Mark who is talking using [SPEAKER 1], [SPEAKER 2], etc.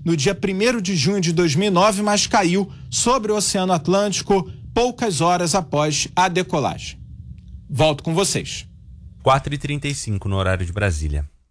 [SPEAKER 1] no dia 1º de junho de 2009, mas caiu sobre o Oceano Atlântico poucas horas após a decolagem. Volto com vocês.
[SPEAKER 2] 4h35 no horário de Brasília.